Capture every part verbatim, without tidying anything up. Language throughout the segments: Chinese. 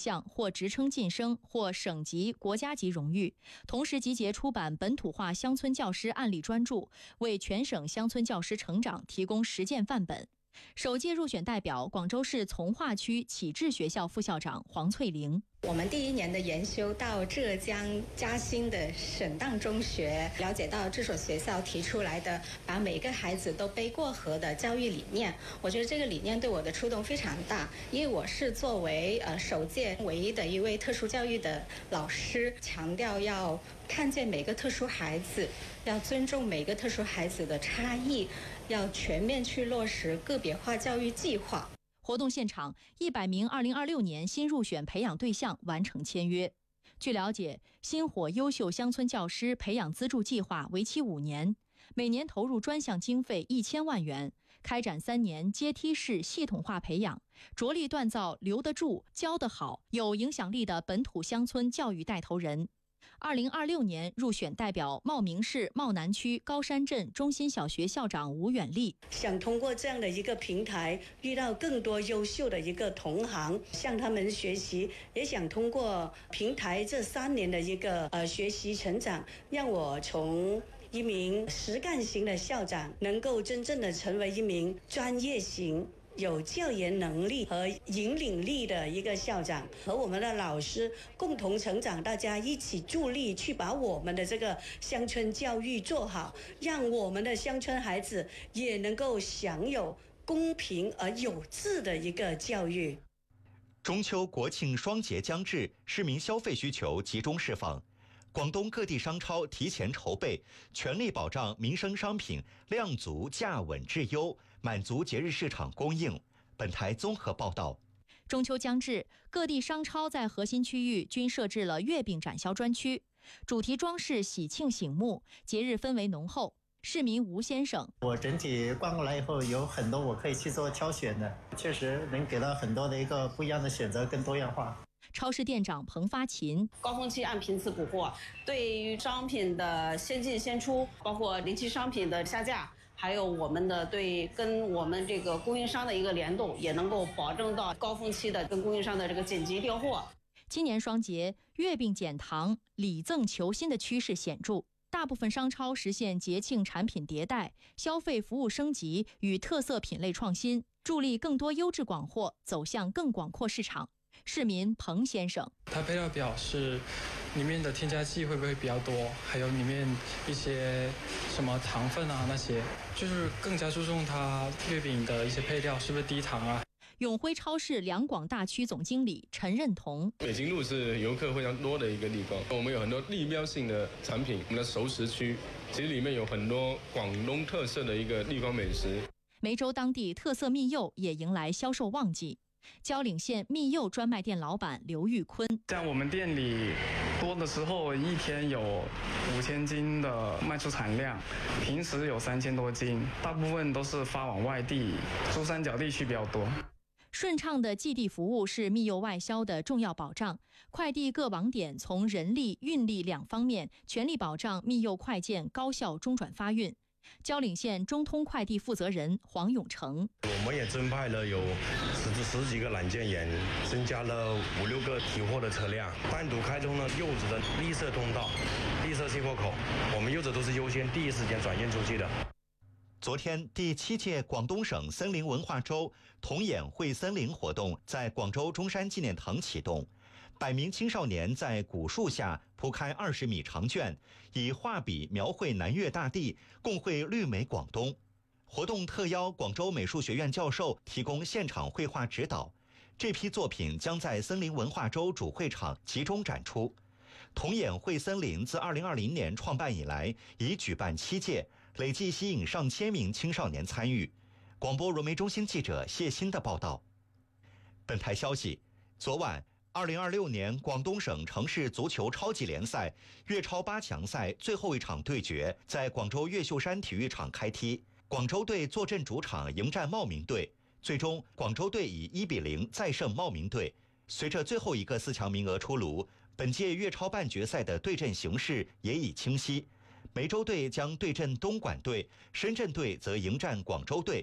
项或职称晋升或省级、国家级荣誉，同时集结出版本土化乡村教师案例专著，为全省乡村教师成长提供实践范本。首届入选代表，广州市从化区启智学校副校长黄翠玲。 我们第一年的研修到浙江嘉兴的省档中学，了解到这所学校提出来的把每个孩子都背过河的教育理念，我觉得这个理念对我的触动非常大，因为我是作为呃首届唯一的一位特殊教育的老师，强调要看见每个特殊孩子，要尊重每个特殊孩子的差异，要全面去落实个别化教育计划。 活动现场，一百名二零二六年新入选培养对象完成签约。据了解，星火优秀乡村教师培养资助计划为期五年，每年投入专项经费一千万元，开展三年阶梯式系统化培养，着力锻造留得住、教得好、有影响力的本土乡村教育带头人。二零二六年入选代表茂名市茂南区高山镇中心小学校长吴远丽， 想通过这样的一个平台遇到更多优秀的一个同行，向他们学习，也想通过平台这三年的一个呃学习成长，让我从一名实干型的校长能够真正的成为一名专业型有教研能力和引领力的一个校长，和我们的老师共同成长，大家一起助力去把我们的这个乡村教育做好，让我们的乡村孩子也能够享有公平而有质的一个教育。 中秋国庆双节将至，市民消费需求集中释放，广东各地商超提前筹备，全力保障民生商品量足价稳质优，满足节日市场供应。本台综合报道。 中秋将至，各地商超在核心区域均设置了月饼展销专区，主题装饰喜庆醒目，节日氛围浓厚。市民吴先生， 我整体逛过来以后，有很多我可以去做挑选的，确实能给到很多的一个不一样的选择跟多样化。 超市店长彭发琴， 高峰期按频次补货，对于商品的先进先出，包括临期商品的下架，还有我们的对跟我们这个供应商的一个联动，也能够保证到高峰期的跟供应商的这个紧急调货。 今年双节月饼减糖、礼赠求新的趋势显著，大部分商超实现节庆产品迭代、消费服务升级与特色品类创新，助力更多优质广货走向更广阔市场。市民彭先生， 它配料表是里面的添加剂会不会比较多，还有里面一些什么糖分啊，那些就是更加注重它月饼的一些配料是不是低糖啊。 永辉超市两广大区总经理陈认同， 北京路是游客非常多的一个地方，我们有很多地标性的产品，我们的熟食区其实里面有很多广东特色的一个地方美食。 梅州当地特色蜜柚也迎来销售旺季。蕉岭县蜜柚专卖店老板刘玉坤， 像我们店里多的时候一天有五千斤的卖出产量，平时有三千多斤，大部分都是发往外地，珠三角地区比较多。 顺畅的寄递服务是蜜柚外销的重要保障，快递各网点从人力、运力两方面全力保障蜜柚快件高效中转发运。蕉岭县中通快递负责人黄永成， 我们也增派了有十至十几个揽件员，增加了五六个提货的车辆，单独开通了柚子的绿色通道、绿色卸货口，我们柚子都是优先第一时间转运出去的。 昨天，第七届广东省森林文化周童演会森林活动在广州中山纪念堂启动。百名青少年在古树下铺开二十米长卷，以画笔描绘南粤大地，共绘绿美广东。活动特邀广州美术学院教授提供现场绘画指导，这批作品将在森林文化周主会场集中展出。童演会森林自二零二零年创办以来，已举办七届，累计吸引上千名青少年参与。广播融媒中心记者谢鑫的报道。本台消息，昨晚二零二六年广东省城市足球超级联赛粤超八强赛最后一场对决在广州越秀山体育场开踢，广州队坐镇主场迎战茂名队，最终广州队以一比零再胜茂名队。随着最后一个四强名额出炉，本届粤超半决赛的对阵形势也已清晰，梅州队将对阵东莞队，深圳队则迎战广州队。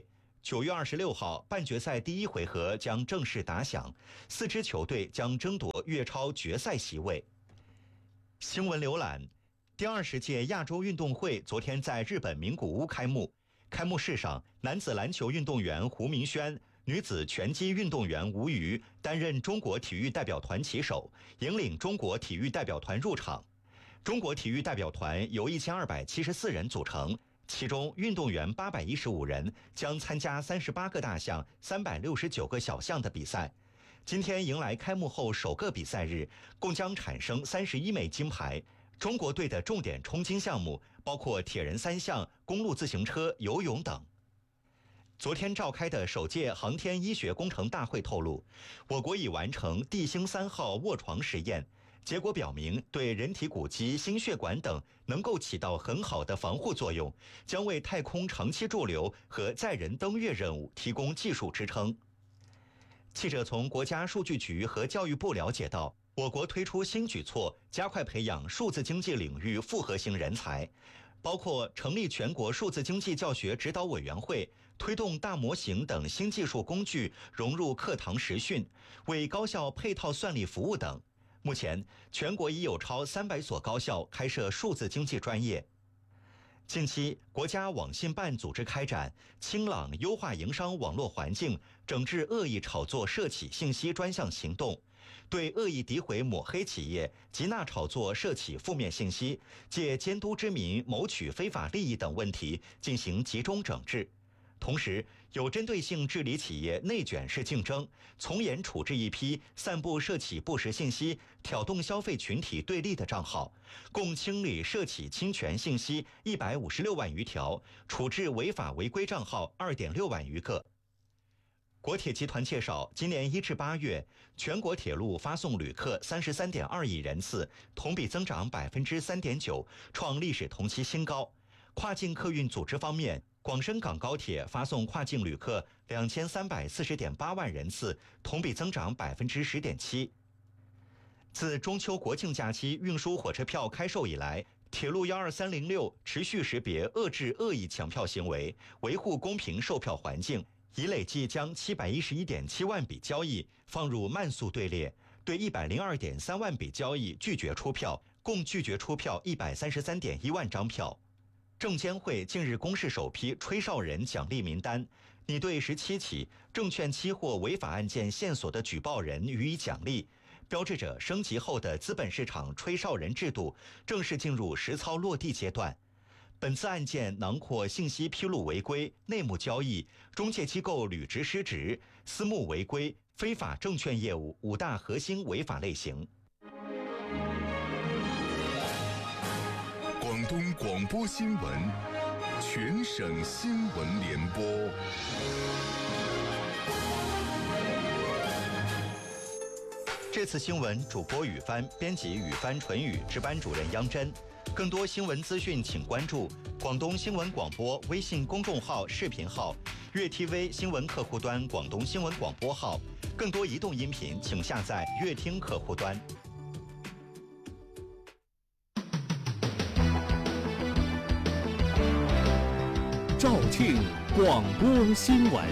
九月二十六号，半决赛第一回合将正式打响，四支球队将争夺月超决赛席位。新闻浏览：第二十届亚洲运动会昨天在日本名古屋开幕。开幕式上，男子篮球运动员胡明轩、女子拳击运动员吴瑜担任中国体育代表团旗手，引领中国体育代表团入场。中国体育代表团由一千二百七十四人组成，其中运动员八百一十五人将参加三十八个大项、三百六十九个小项的比赛。今天迎来开幕后首个比赛日，共将产生三十一枚金牌。中国队的重点冲金项目包括铁人三项、公路自行车、游泳等。昨天召开的首届航天医学工程大会透露，我国已完成地星三号卧床实验。结果表明，对人体骨肌、心血管等能够起到很好的防护作用，将为太空长期驻留和载人登月任务提供技术支撑。记者从国家数据局和教育部了解到，我国推出新举措，加快培养数字经济领域复合型人才，包括成立全国数字经济教学指导委员会，推动大模型等新技术工具融入课堂实训，为高校配套算力服务等。目前，全国已有超三百所高校开设数字经济专业。近期，国家网信办组织开展“清朗优化营商网络环境，整治恶意炒作涉企信息”专项行动，对恶意诋毁抹黑企业、极纳炒作涉企负面信息、借监督之名谋取非法利益等问题进行集中整治。同时，有针对性治理企业内卷式竞争，从严处置一批散布涉企不实信息、挑动消费群体对立的账号，共清理涉企侵权信息一百五十六万余条，处置违法违规账号二点六万余个。国铁集团介绍，今年一至八月，全国铁路发送旅客三十三点二亿人次，同比增长百分之三点九，创历史同期新高。跨境客运组织方面，广深港高铁发送跨境旅客两千三百四十点八万人次，同比增长百分之十点七。自中秋国庆假期运输火车票开售以来，铁路幺二三零六持续识别遏制恶意抢票行为，维护公平售票环境，已累计将七百一十一点七万笔交易放入慢速队列，对一百零二点三万笔交易拒绝出票，共拒绝出票一百三十三点一万张票。证监会近日公示首批吹哨人奖励名单，拟对十七起证券期货违法案件线索的举报人予以奖励，标志着升级后的资本市场吹哨人制度正式进入实操落地阶段。本次案件囊括信息披露违规、内幕交易、中介机构履职失职、私募违规、非法证券业务五大核心违法类型。 广东广播新闻，全省新闻联播。 这次新闻主播雨帆，编辑雨帆、纯宇，值班主任央真。更多新闻资讯，请关注广东新闻广播微信公众号、视频号、粤 T V 新闻客户端、广东新闻广播号。更多移动音频，请下载粤听客户端。 肇庆广播新闻。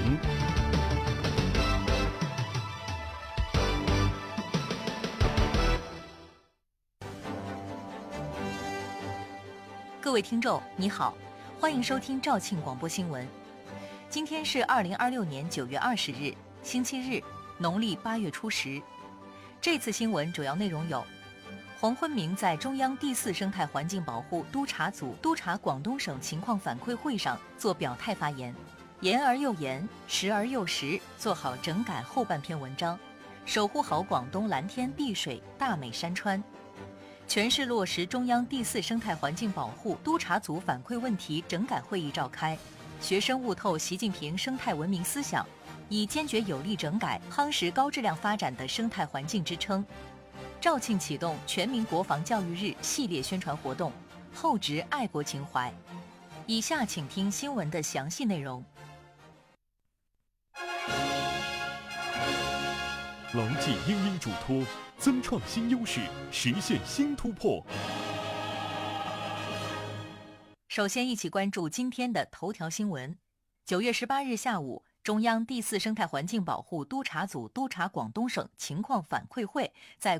各位听众，你好，欢迎收听肇庆广播新闻。今天是二零二六年九月二十日，星期日，农历八月初十。这次新闻主要内容有：黄坤明在中央第四生态环境保护督察组督察广东省情况反馈会上做表态发言，言而又言，实而又实，做好整改后半篇文章，守护好广东蓝天碧水、大美山川。全市落实中央第四生态环境保护督察组反馈问题整改会议召开，学生悟透习近平生态文明思想，以坚决有力整改、夯实高质量发展的生态环境支撑。肇庆启动全民国防教育日系列宣传活动，厚植爱国情怀。以下请听新闻的详细内容。 牢记因应嘱托，增创新优势，实现新突破。 首先，一起关注今天的头条新闻。 九月十八日下午，中央第四生态环境保护督察组督察广东省情况反馈会在